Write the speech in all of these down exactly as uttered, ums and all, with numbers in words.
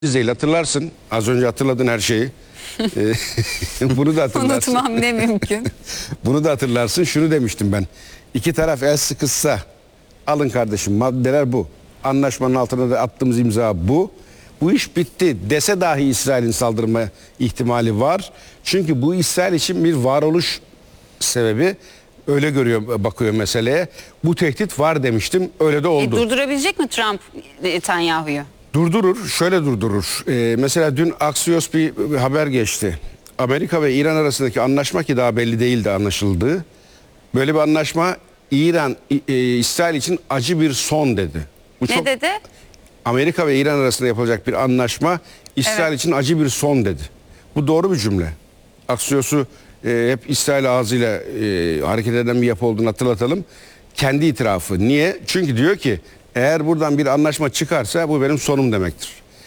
Değil, hatırlarsın. Az önce hatırladın her şeyi. Bunu da hatırlarsın. Unutmam ne mümkün. Bunu da hatırlarsın. Şunu demiştim ben. İki taraf el sıkışsa alın kardeşim, maddeler bu. Anlaşmanın altına da attığımız imza bu. Bu iş bitti dese dahi İsrail'in saldırma ihtimali var. Çünkü bu İsrail için bir varoluş sebebi. Öyle görüyor, bakıyor meseleye. Bu tehdit var demiştim. Öyle de oldu. E, durdurabilecek mi Trump Netanyahu'yu? Durdurur, şöyle durdurur. Ee, mesela dün Axios bir, bir haber geçti. Amerika ve İran arasındaki anlaşma, ki daha belli değildi anlaşıldığı. Böyle bir anlaşma İran, e, İsrail için acı bir son dedi. Bu Ne çok, dedi? Amerika ve İran arasında yapılacak bir anlaşma İsrail Evet. için acı bir son dedi. Bu doğru bir cümle. Axios'u e, hep İsrail ağzıyla e, hareket eden bir yapı olduğunu hatırlatalım. Kendi itirafı. Niye? Çünkü diyor ki eğer buradan bir anlaşma çıkarsa bu benim sonum demektir.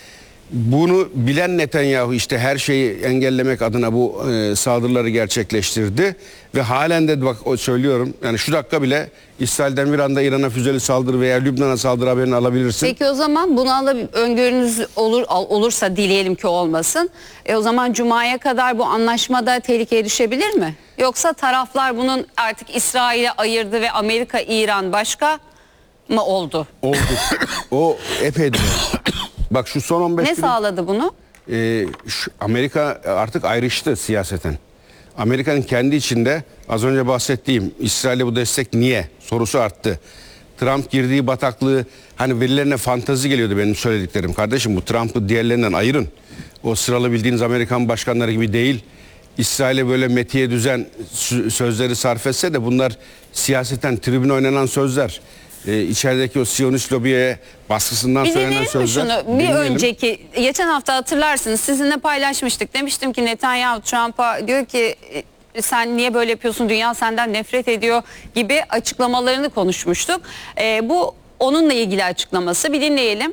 Bunu bilen Netanyahu işte her şeyi engellemek adına bu e, saldırıları gerçekleştirdi ve halen de bak o söylüyorum, yani şu dakika bile İsrail'den bir anda İran'a füzeli saldırı veya Lübnan'a saldırı haberini alabilirsin. Peki o zaman buna alab- öngörünüz olur olursa, dileyelim ki olmasın. E o zaman Cuma'ya kadar bu anlaşmada tehlikeye düşebilir mi? Yoksa taraflar bunun artık İsrail'e ayırdı ve Amerika, İran başka mı oldu? Oldu. O epeydir. Bak şu son on beş Ne gün sağladı bunu? e, şu Amerika artık ayrıştı siyaseten. Amerika'nın kendi içinde az önce bahsettiğim İsrail'e bu destek niye sorusu arttı. Trump girdiği bataklığı, hani verilerine fantazi geliyordu benim söylediklerim. Kardeşim, bu Trump'ı diğerlerinden ayırın. O sıralı bildiğiniz Amerikan başkanları gibi değil. İsrail'e böyle metiye düzen sözleri sarf etse de bunlar siyaseten tribüne oynanan sözler. Ee, içerideki o Siyonist lobiye baskısından Bir söylenen dinleyelim mi sözler. şunu? Bir Dinleyelim. önceki, geçen hafta hatırlarsınız, sizinle paylaşmıştık. Demiştim ki Netanyahu Trump'a diyor ki e, sen niye böyle yapıyorsun, dünya senden nefret ediyor gibi açıklamalarını konuşmuştuk. E, bu onunla ilgili açıklaması, bir dinleyelim.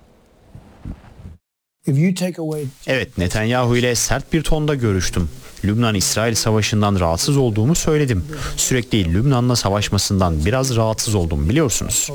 Evet, Netanyahu ile sert bir tonda görüştüm. Lübnan-İsrail savaşından rahatsız olduğumu söyledim. Sürekli Lübnan'la savaşmasından biraz rahatsız oldum, biliyorsunuz.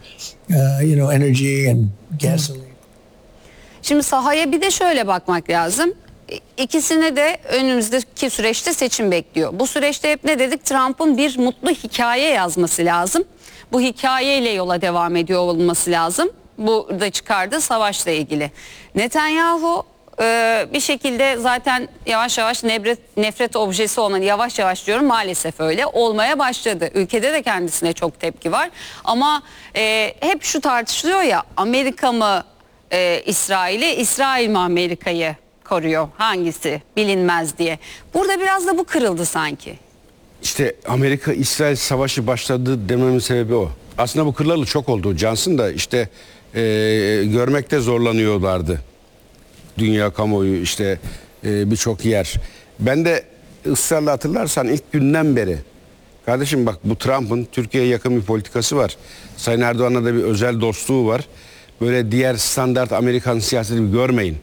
Şimdi sahaya bir de şöyle bakmak lazım. İkisine de önümüzdeki süreçte seçim bekliyor. Bu süreçte hep ne dedik? Trump'ın bir mutlu hikaye yazması lazım. Bu hikayeyle yola devam ediyor olması lazım. Burada çıkardığı savaşla ilgili. Netanyahu e, bir şekilde zaten yavaş yavaş nefret, nefret objesi olan, yavaş yavaş diyorum maalesef öyle olmaya başladı. Ülkede de kendisine çok tepki var. Ama e, hep şu tartışılıyor ya, Amerika mı e, İsrail'i, İsrail mi Amerika'yı koruyor? Hangisi bilinmez diye. Burada biraz da bu kırıldı sanki. İşte Amerika-İsrail savaşı başladı dememin sebebi o. Aslında bu kırılalı çok oldu. Johnson da işte e, görmekte zorlanıyorlardı. Dünya kamuoyu, işte e, birçok yer. Ben de ısrarla, hatırlarsan ilk günden beri, kardeşim bak, bu Trump'ın Türkiye'ye yakın bir politikası var. Sayın Erdoğan'la da bir özel dostluğu var. Böyle diğer standart Amerikan siyasetini görmeyin.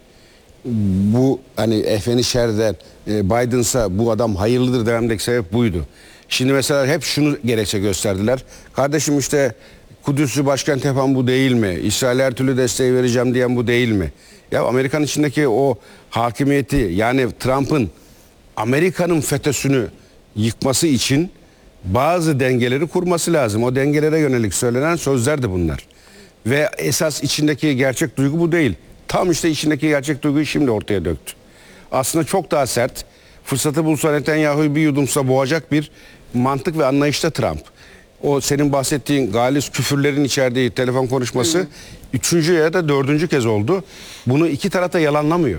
Bu hani efeni şerden e, Biden'sa bu adam hayırlıdır dememdeki sebep buydu. Şimdi mesela hep şunu gerekçe gösterdiler. Kardeşim işte Kudüs'ü başkent yapan bu değil mi? İsrail'e her türlü desteği vereceğim diyen bu değil mi? Ya Amerikan içindeki o hakimiyeti, yani Trump'ın Amerika'nın FETÖ'sünü yıkması için bazı dengeleri kurması lazım. O dengelere yönelik söylenen sözlerdi bunlar. Ve esas içindeki gerçek duygu bu değil. Tam işte içindeki gerçek duyguyu şimdi ortaya döktü. Aslında çok daha sert, fırsatı bulsa Netanyahu'yu bir yudumsa boğacak bir mantık ve anlayışta Trump. O senin bahsettiğin galis küfürlerin içerdiği telefon konuşması hmm. üçüncü ya da dördüncü kez oldu. Bunu iki taraf da yalanlamıyor.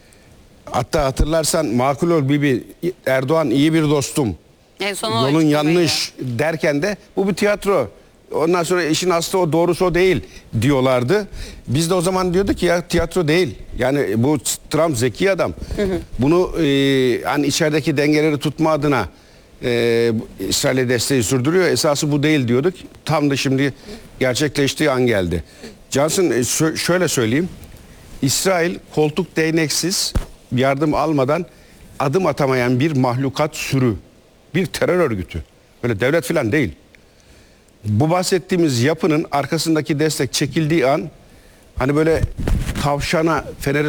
Hatta hatırlarsan makul ol Bibi, Erdoğan iyi bir dostum, En son yolun yanlış derken de bu bir tiyatro. Ondan sonra işin aslı o, doğrusu o değil diyorlardı. Biz de o zaman diyorduk ki ya tiyatro değil. Yani bu Trump zeki adam. Hı hı. Bunu e, hani içerideki dengeleri tutma adına e, İsrail'e desteği sürdürüyor. Esası bu değil diyorduk. Tam da şimdi gerçekleştiği an geldi. Johnson, e, şöyle söyleyeyim. İsrail koltuk değneksiz, yardım almadan adım atamayan bir mahlukat sürü. Bir terör örgütü. Böyle devlet falan değil. Bu bahsettiğimiz yapının arkasındaki destek çekildiği an hani böyle tavşana feneri